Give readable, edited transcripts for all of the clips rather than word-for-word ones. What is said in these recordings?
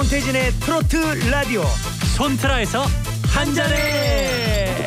손태진의 트로트 라디오 손트라에서 한잔해.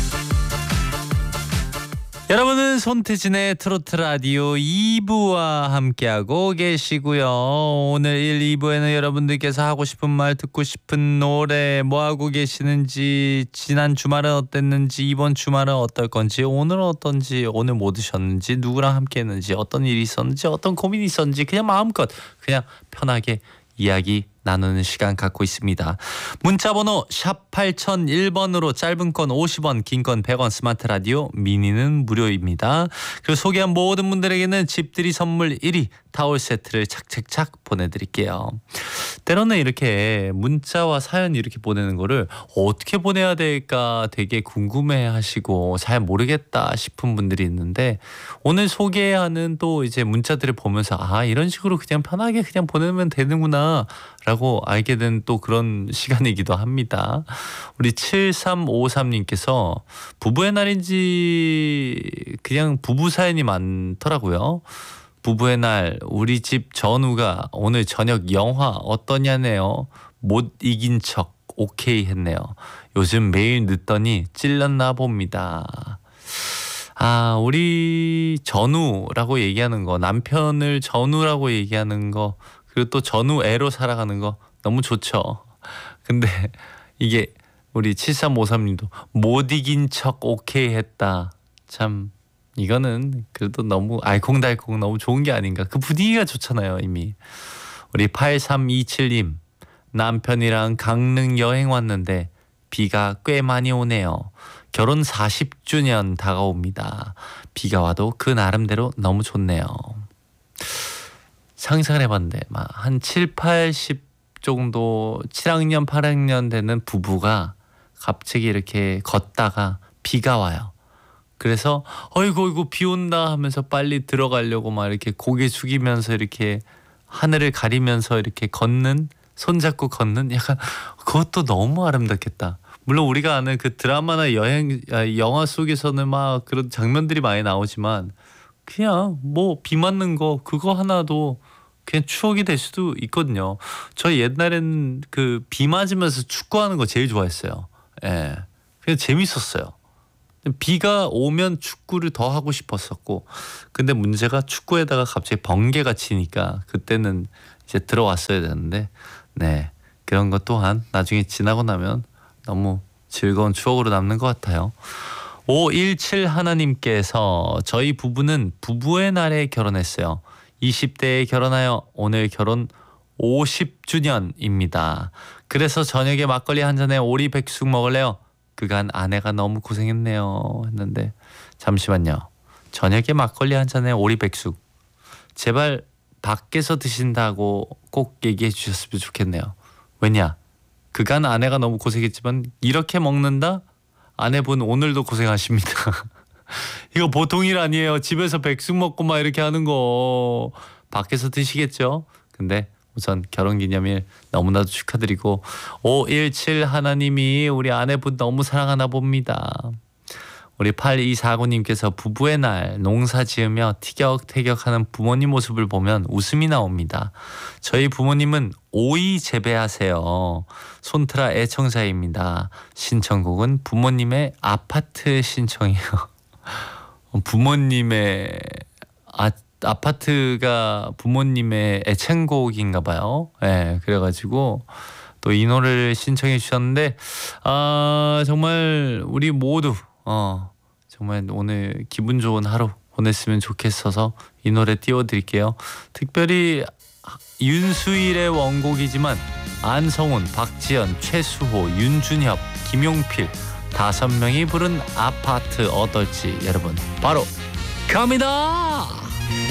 여러분은 손태진의 트로트 라디오 2부와 함께하고 계시고요. 오늘 1, 2부에는 여러분들께서 하고 싶은 말, 듣고 싶은 노래, 뭐하고 계시는지, 지난 주말은 어땠는지, 이번 주말은 어떨 건지, 오늘은 어떤지, 오늘 뭐 드셨는지, 누구랑 함께 했는지, 어떤 일이 있었는지, 어떤 고민이 있었는지 그냥 마음껏 그냥 편하게 이야기 나누는 시간 갖고 있습니다. 문자번호 샵 8001번으로 짧은 건 50원, 긴 건 100원, 스마트 라디오 미니는 무료입니다. 그리고 소개한 모든 분들에게는 집들이 선물 1위 타월 세트를 착착착 보내드릴게요. 때로는 이렇게 문자와 사연 이렇게 보내는 거를 어떻게 보내야 될까 되게 궁금해하시고 잘 모르겠다 싶은 분들이 있는데, 오늘 소개하는 또 이제 문자들을 보면서 아, 이런 식으로 그냥 편하게 그냥 보내면 되는구나 라고 알게 된 또 그런 시간이기도 합니다. 우리 7353님께서 부부의 날인지 그냥 부부 사연이 많더라고요. 부부의 날, 우리 집 전우가 오늘 저녁 영화 어떠냐네요. 못 이긴 척 오케이 했네요. 요즘 매일 늦더니 찔렸나 봅니다. 아, 우리 전우라고 얘기하는 거, 남편을 전우라고 얘기하는 거, 그리고 또 전우애로 살아가는 거 너무 좋죠. 근데 이게 우리 7353님도 못 이긴 척 오케이 했다. 참 이거는 그래도 너무 알콩달콩 너무 좋은 게 아닌가. 그 분위기가 좋잖아요 이미. 우리 8327님, 남편이랑 강릉 여행 왔는데 비가 꽤 많이 오네요. 결혼 40주년 다가옵니다. 비가 와도 그 나름대로 너무 좋네요. 상상을 해봤는데 막 한 7, 80 정도 7학년 8학년 되는 부부가 갑자기 이렇게 걷다가 비가 와요. 그래서 어이구 비 온다 하면서 빨리 들어가려고 막 이렇게 고개 숙이면서 이렇게 하늘을 가리면서 이렇게 걷는, 손잡고 걷는, 약간 그것도 너무 아름답겠다. 물론 우리가 아는 그 드라마나 영화 속에서는 막 그런 장면들이 많이 나오지만 그냥 뭐 비 맞는 거 그거 하나도 그냥 추억이 될 수도 있거든요. 저 옛날엔 그 비 맞으면서 축구하는 거 제일 좋아했어요. 예, 그냥 재밌었어요. 비가 오면 축구를 더 하고 싶었었고, 근데 문제가 축구에다가 갑자기 번개가 치니까 그때는 이제 들어왔어야 되는데, 네, 그런 것 또한 나중에 지나고 나면 너무 즐거운 추억으로 남는 것 같아요. 517 하나님께서 저희 부부는 부부의 날에 결혼했어요. 20대에 결혼하여 오늘 결혼 50주년입니다. 그래서 저녁에 막걸리 한 잔에 오리백숙 먹을래요. 그간 아내가 너무 고생했네요 했는데, 잠시만요. 저녁에 막걸리 한 잔에 오리백숙, 제발 밖에서 드신다고 꼭 얘기해 주셨으면 좋겠네요. 왜냐, 그간 아내가 너무 고생했지만 이렇게 먹는다? 아내분 오늘도 고생하십니다. 이거 보통 일 아니에요. 집에서 백숙 먹고 막 이렇게 하는 거 밖에서 드시겠죠. 근데 우선 결혼기념일 너무나도 축하드리고, 517 하나님이 우리 아내분 너무 사랑하나 봅니다. 우리 8249님께서 부부의 날 농사 지으며 티격태격하는 부모님 모습을 보면 웃음이 나옵니다. 저희 부모님은 오이 재배하세요. 손트라 애청자입니다. 신청곡은 부모님의 아파트 신청이요. 부모님의 아파트가 부모님의 애창곡인가 봐요. 네, 그래가지고 또 이 노래를 신청해 주셨는데, 아, 정말 우리 모두 정말 오늘 기분 좋은 하루 보냈으면 좋겠어서 이 노래 띄워드릴게요. 특별히 윤수일의 원곡이지만 안성훈, 박지연, 최수호, 윤준협, 김용필 5명이 부른 아파트 어떨지 여러분 바로 갑니다.